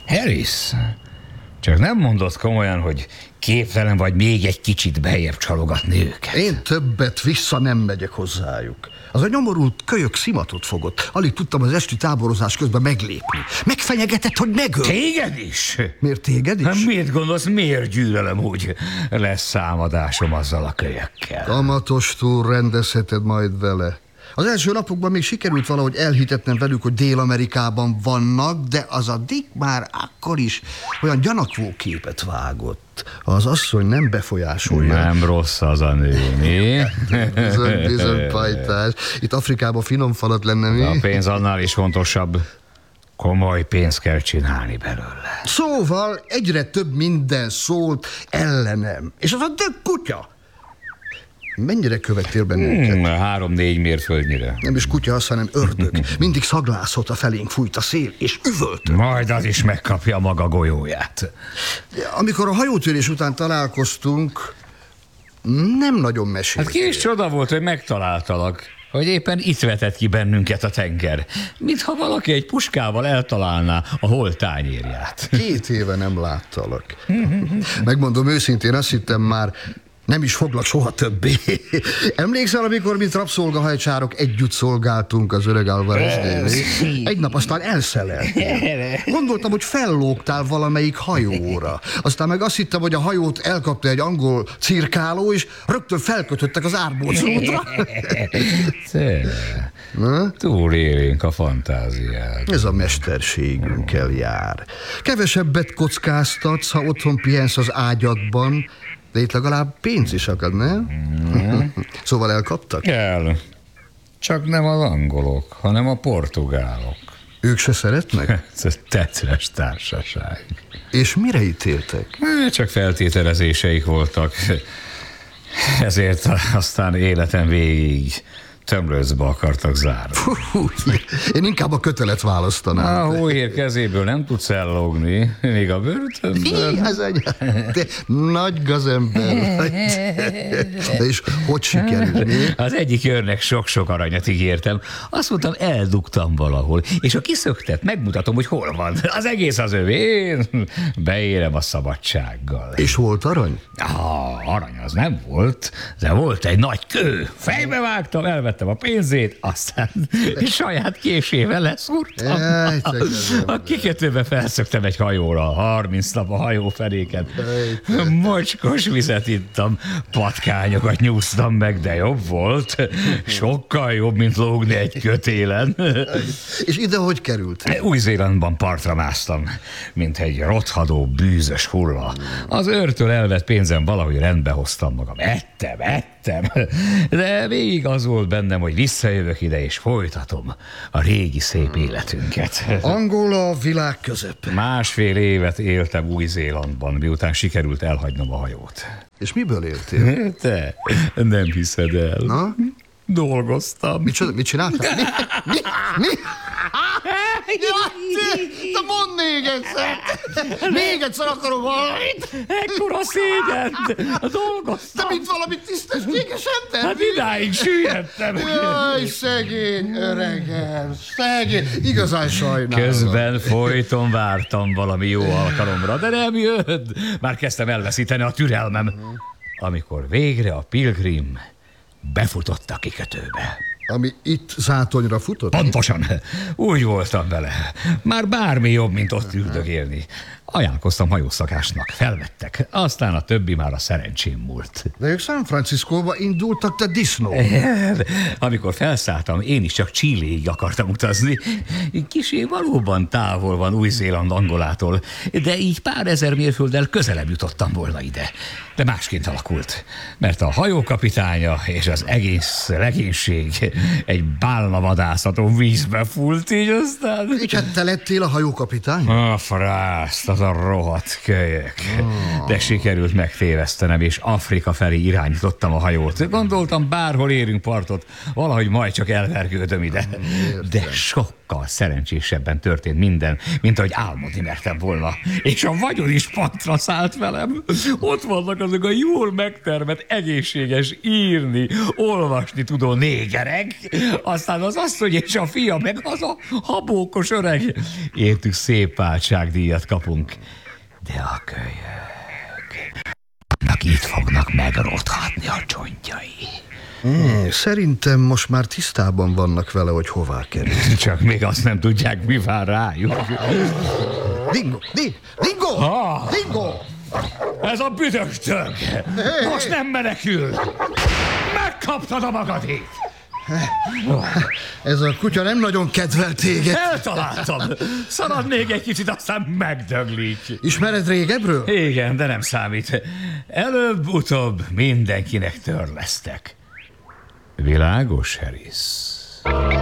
Harris, csak nem mondod komolyan, hogy képtelen vagy még egy kicsit beljebb csalogatni őket? Én többet vissza nem megyek hozzájuk. Az a nyomorult kölyök szimatot fogott. Alig tudtam az esti táborozás közben meglépni. Megfenyegetett, hogy megöl. Téged is? Miért téged is? Hát miért gondolsz, miért gyűlölöm úgy? Lesz számadásom azzal a kölyökkel. Kamatostól rendezheted majd vele. Az első napokban még sikerült valahogy elhitetnem velük, hogy Dél-Amerikában vannak, de az a Dick már akkor is olyan gyanakvó képet vágott. Az asszony nem befolyásolja. Nem rossz az a nő, mi? Bizony, pajtás. Itt Afrikában finom falat lenne, mi? De a pénz annál is fontosabb. Komoly pénzt kell csinálni belőle. Szóval egyre több minden szólt ellenem. És az a Dick kutya. Mennyire követtél bennünket? 3-4 mérföldnyire. Nem is kutya az, hanem ördög. Mindig szaglászott, a felénk fújt a szél, és üvölt. Majd az is megkapja maga golyóját. Amikor a hajótörés után találkoztunk, nem nagyon meséltél. Hát ki is csoda volt, hogy megtaláltalak, hogy éppen itt vetett ki bennünket a tenger. Mintha valaki egy puskával eltalálná a holttányérját. 2 éve nem láttalak. Megmondom őszintén, azt hittem már, nem is foglak soha többé. Emlékszel, amikor mint rabszolgahajcsárok együtt szolgáltunk az öreg Alvareznél? Egy nap aztán elszeleltél. Gondoltam, hogy fellógtál valamelyik hajóra. Aztán meg azt hittem, hogy a hajót elkapta egy angol cirkáló, és rögtön felkötöttek az árbóclótra. Túlélénk a fantáziát. Ez a mesterségünkkel jár. Kevesebbet kockáztatsz, ha otthon pihensz az ágyadban, de itt legalább pénz is akad, nem? Szóval elkaptak? Csak nem az angolok, hanem a portugálok. Ők se szeretnek? Tetves társaság. És mire ítéltek? Csak feltételezéseik voltak. Ezért aztán életem végig tömlőcbe akartak zárni. Én inkább a kötelet választanám. A hóhér kezéből nem tudsz ellógni, még a börtönből. Te nagy gazember vagy. De és hogy sikerül? Az egyik őrnek sok-sok aranyat ígértem. Azt mondtam, eldugtam valahol, és a kiszöktet, megmutatom, hogy hol van. Az egész az övé, én beérem a szabadsággal. És volt arany? Arany az nem volt, de volt egy nagy kő. Fejbe vágtam, elvettem a pénzét, aztán saját késével leszúrtam. A kikötőbe felszöktem egy hajóra, 30 nap a hajóferéken. Mocskos vizet ittam, patkányokat nyúztam meg, de jobb volt. Sokkal jobb, mint lógni egy kötélen. És ide hogy került? Új-Zélandban partra másztam, mint egy rothadó, bűzös hulla. Az őrtől elvett pénzem valahogy rendbe hoztam magam. Ettem, de végig az volt bennem, hogy visszajövök ide, és folytatom a régi szép életünket. Angola a világ közep. 1,5 évet éltem Új-Zélandban, miután sikerült elhagynom a hajót. És miből éltél? Te nem hiszed el. Na? Dolgoztam. Mit csináltál? Mi? Te mondd még egyszer! Még egyszer akarom valamit! Ekkora szégyen! Dolgoztam! Te mint valamit tisztességesen tenni? Hát idáig süllyedtem! Jaj, szegény öregem, szegény! Igazán sajnálom. Közben folyton vártam valami jó alkalomra, de nem jött. Már kezdtem elveszíteni a türelmem. Amikor végre a Pilgrim befutott a kikötőbe. Ami itt Zátonyra futott? Pontosan. Úgy voltam vele. Már bármi jobb, mint ott üldögélni. Ajánlkoztam hajószakásnak, felvettek. Aztán a többi már a szerencsém múlt. De ők San Franciscóba indultak, te disznó. Amikor felszálltam, én is csak Chiléig akartam utazni. Kissé valóban távol van Új-Zéland Angolától, de így pár ezer mérfölddel közelebb jutottam volna ide. De másként alakult, mert a hajókapitánya és az egész legénység egy bálnavadászaton vízbe fúlt, így aztán... Így hát te lettél a hajókapitány? A frászt, az a rohadt kölyök. De sikerült megtévesztenem, és Afrika felé irányítottam a hajót. Gondoltam, bárhol érünk partot, valahogy majd csak elvergődöm ide. De sokkal szerencsésebben történt minden, mint ahogy álmodni mertem volna. És a vagyon is partra szállt velem. Ott vannak azok a jól megtermett, egészséges, írni, olvasni tudó négerek, gyerek, aztán az asszony és a fia, meg az a habókos öreg. Értük szép váltságdíjat kapunk. De a kölyök, annak itt fognak megrothatni a csontjai. Szerintem most már tisztában vannak vele, hogy hová kerül. Csak még azt nem tudják, mi vár rájuk. Dingo! Dingo! Ez a büdös dög! Most nem menekül! Megkaptad a magadét! Ez a kutya nem nagyon kedvel téged. Eltaláltam! Szalad még egy kicsit, aztán megdöglik. Ismered régebről? Igen, de nem számít. Előbb-utóbb mindenkinek törlesztek. Világos, Harris?